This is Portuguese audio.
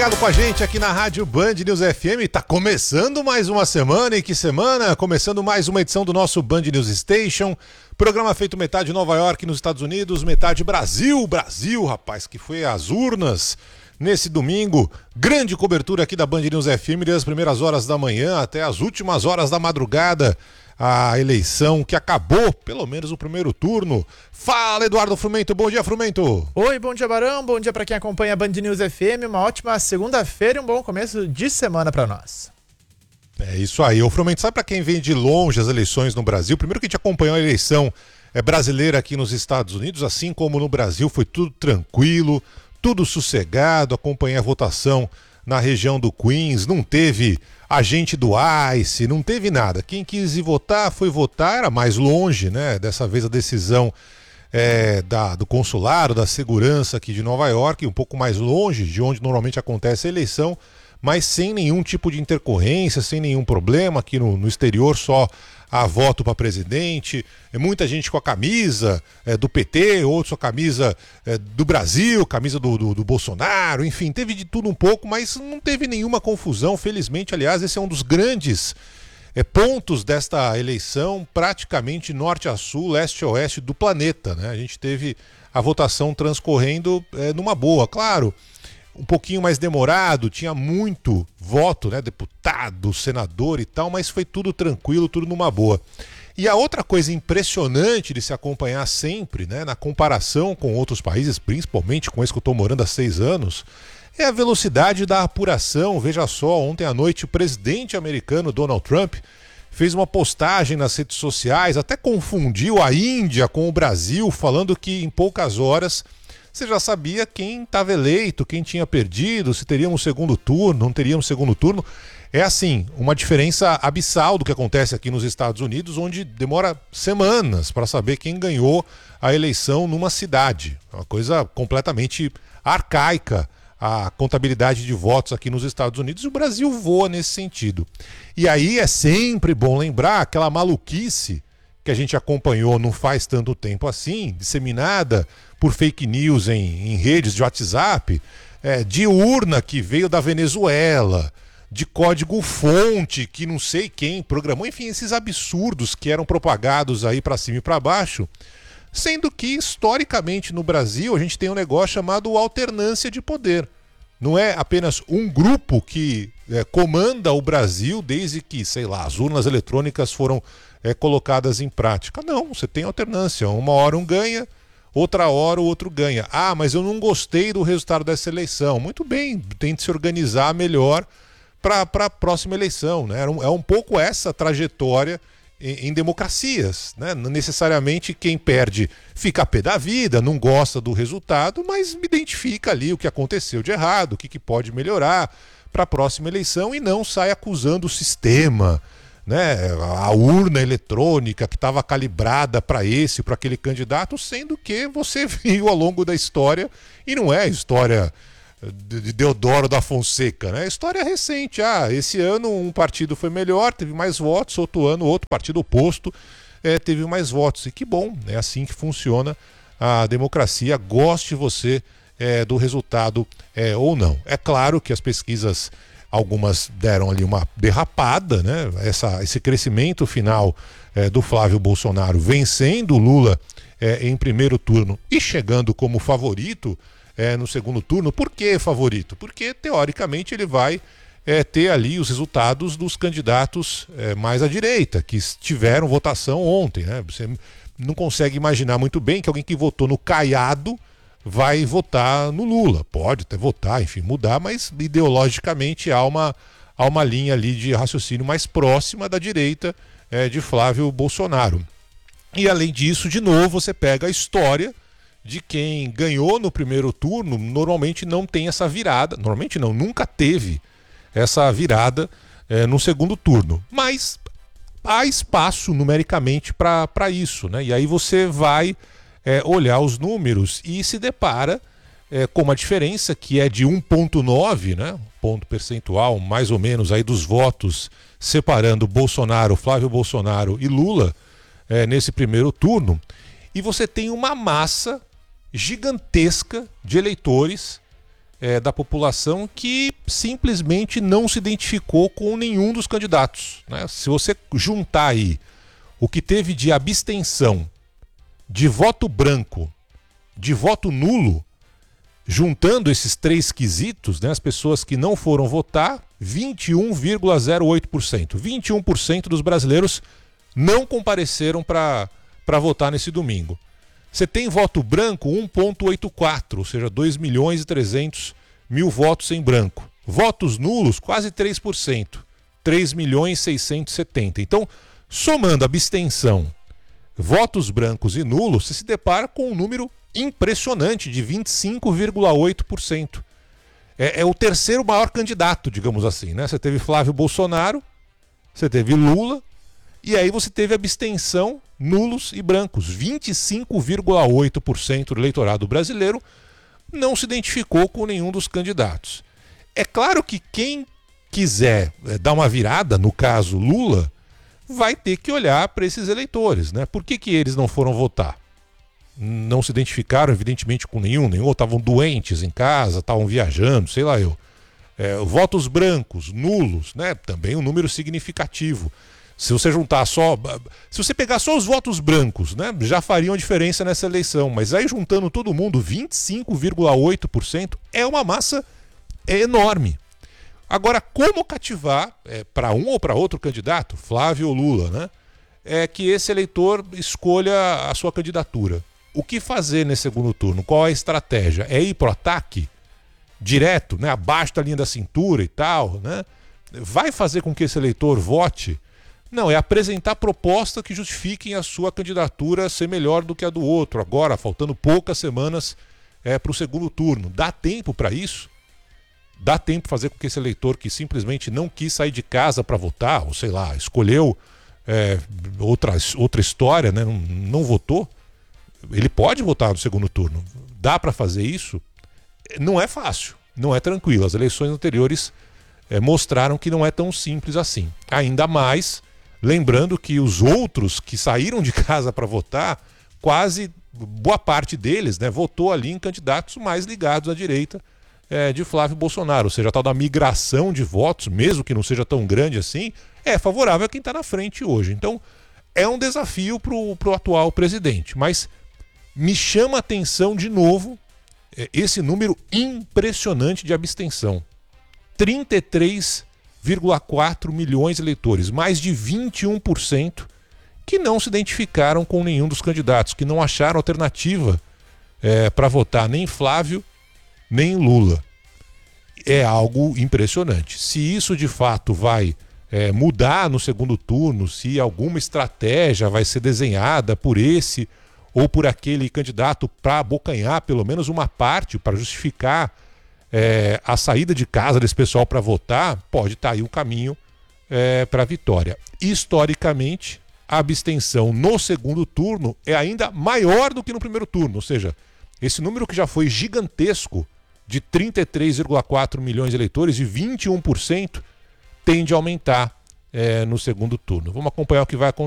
Obrigado com a gente aqui na Rádio Band News FM. Tá começando mais uma semana, e que semana? Começando mais uma edição do nosso Band News Station. Programa feito metade Nova York nos Estados Unidos, metade Brasil. Brasil, rapaz, que foi às urnas nesse domingo. Grande cobertura aqui da Band News FM, das primeiras horas da manhã até as últimas horas da madrugada. A eleição que acabou, pelo menos o primeiro turno. Fala, Eduardo Frumento. Bom dia, Frumento. Oi, bom dia, Barão. Bom dia para quem acompanha a Band News FM. Uma ótima segunda-feira e um bom começo de semana para nós. É isso aí. Ô, Frumento, sabe para quem vem de longe as eleições no Brasil? Primeiro que a gente acompanhou a eleição brasileira aqui nos Estados Unidos, assim como no Brasil, foi tudo tranquilo, tudo sossegado. Acompanhei a votação na região do Queens, não teve agente do ICE, não teve nada. Quem quis ir votar, foi votar, era mais longe, né? Dessa vez a decisão do consulado, da segurança aqui de Nova York, um pouco mais longe de onde normalmente acontece a eleição, mas sem nenhum tipo de intercorrência, sem nenhum problema. Aqui no exterior só a voto para presidente, muita gente com a camisa do PT, outros com a camisa do Brasil, camisa do Bolsonaro, enfim, teve de tudo um pouco, mas não teve nenhuma confusão, felizmente. Aliás, esse é um dos grandes pontos desta eleição, praticamente norte a sul, leste a oeste do planeta, né? A gente teve a votação transcorrendo numa boa, claro, um pouquinho mais demorado, tinha muito voto, né, deputado, senador e tal, mas foi tudo tranquilo, tudo numa boa. E a outra coisa impressionante de se acompanhar sempre, né, na comparação com outros países, principalmente com esse que eu estou morando há 6 anos, é a velocidade da apuração. Veja só, ontem à noite o presidente americano Donald Trump fez uma postagem nas redes sociais, até confundiu a Índia com o Brasil, falando que em poucas horas você já sabia quem estava eleito, quem tinha perdido, se teríamos segundo turno, não teríamos segundo turno. É assim, uma diferença abissal do que acontece aqui nos Estados Unidos, onde demora semanas para saber quem ganhou a eleição numa cidade. É uma coisa completamente arcaica a contabilidade de votos aqui nos Estados Unidos, e o Brasil voa nesse sentido. E aí é sempre bom lembrar aquela maluquice que a gente acompanhou não faz tanto tempo assim, disseminada por fake news em redes de WhatsApp, de urna que veio da Venezuela, de código-fonte que não sei quem programou, enfim, esses absurdos que eram propagados aí para cima e para baixo, sendo que, historicamente, no Brasil, a gente tem um negócio chamado alternância de poder. Não é apenas um grupo que comanda o Brasil desde que, sei lá, as urnas eletrônicas foram colocadas em prática. Não, você tem alternância. Uma hora um ganha, outra hora o outro ganha. Ah, mas eu não gostei do resultado dessa eleição. Muito bem, tente se organizar melhor para a próxima eleição, né? É um pouco essa trajetória em democracias, né? Não necessariamente quem perde fica a pé da vida, não gosta do resultado, mas identifica ali o que aconteceu de errado, o que pode melhorar para a próxima eleição, e não sai acusando o sistema, né? A urna eletrônica que estava calibrada para aquele candidato, sendo que você viu ao longo da história, e não é a história de Deodoro da Fonseca, né? História recente. Esse ano um partido foi melhor, teve mais votos, outro ano outro partido oposto teve mais votos. E que bom, é assim que funciona a democracia, goste você do resultado ou não. É claro que as pesquisas, algumas deram ali uma derrapada, né? Esse crescimento final do Flávio Bolsonaro vencendo o Lula em primeiro turno e chegando como favorito no segundo turno. Por que favorito? Porque, teoricamente, ele vai ter ali os resultados dos candidatos mais à direita, que tiveram votação ontem, né? Você não consegue imaginar muito bem que alguém que votou no Caiado vai votar no Lula. Pode até votar, enfim, mudar, mas ideologicamente há uma linha ali de raciocínio mais próxima da direita de Flávio Bolsonaro. E além disso, de novo, você pega a história de quem ganhou no primeiro turno, normalmente não tem essa virada, normalmente não, nunca teve essa virada no segundo turno. Mas há espaço numericamente para isso, né? E aí você vai olhar os números e se depara com uma diferença que é de 1,9, né? Ponto percentual, mais ou menos, aí dos votos separando Bolsonaro, Flávio Bolsonaro e Lula nesse primeiro turno. E você tem uma massa gigantesca de eleitores da população que simplesmente não se identificou com nenhum dos candidatos, né? Se você juntar aí o que teve de abstenção, de voto branco, de voto nulo, juntando esses três quesitos, né, as pessoas que não foram votar, 21,08%. 21% dos brasileiros não compareceram para votar nesse domingo. Você tem voto branco 1,84, ou seja, 2.300.000 votos em branco. Votos nulos, quase 3%, 3.670.000. Então, somando abstenção, votos brancos e nulos, você se depara com um número impressionante de 25,8%. É o terceiro maior candidato, digamos assim, né? Você teve Flávio Bolsonaro, você teve Lula, e aí você teve abstenção, nulos e brancos. 25,8% do eleitorado brasileiro não se identificou com nenhum dos candidatos. É claro que quem quiser dar uma virada, no caso Lula, vai ter que olhar para esses eleitores, né? Por que eles não foram votar? Não se identificaram, evidentemente, com nenhum, estavam doentes em casa, estavam viajando, sei lá eu. Votos brancos, nulos, né? Também um número significativo. Se você juntar só. Se você pegar só os votos brancos, né? Já fariam diferença nessa eleição. Mas aí juntando todo mundo, 25,8% é uma massa enorme. Agora, como cativar para um ou para outro candidato, Flávio ou Lula, né? É que esse eleitor escolha a sua candidatura. O que fazer nesse segundo turno? Qual é a estratégia? É ir para o ataque direto, né? Abaixo da linha da cintura e tal, né? Vai fazer com que esse eleitor vote? Não, é apresentar propostas que justifiquem a sua candidatura ser melhor do que a do outro. Agora, faltando poucas semanas para o segundo turno. Dá tempo para isso? Dá tempo para fazer com que esse eleitor que simplesmente não quis sair de casa para votar, ou sei lá, escolheu outra história, né? Não votou? Ele pode votar no segundo turno. Dá para fazer isso? Não é fácil, não é tranquilo. As eleições anteriores mostraram que não é tão simples assim. Ainda mais, lembrando que os outros que saíram de casa para votar, quase boa parte deles, né, votou ali em candidatos mais ligados à direita de Flávio Bolsonaro. Ou seja, a tal da migração de votos, mesmo que não seja tão grande assim, é favorável a quem está na frente hoje. Então, é um desafio para o atual presidente. Mas me chama a atenção de novo esse número impressionante de abstenção. 33,4 milhões de eleitores, mais de 21% que não se identificaram com nenhum dos candidatos, que não acharam alternativa para votar nem Flávio, nem Lula. É algo impressionante. Se isso de fato vai mudar no segundo turno, se alguma estratégia vai ser desenhada por esse ou por aquele candidato para abocanhar pelo menos uma parte, para justificar a saída de casa desse pessoal para votar, pode estar aí o caminho para a vitória. Historicamente, a abstenção no segundo turno é ainda maior do que no primeiro turno, ou seja, esse número que já foi gigantesco, de 33,4 milhões de eleitores, de 21%, tende a aumentar no segundo turno. Vamos acompanhar o que vai acontecer.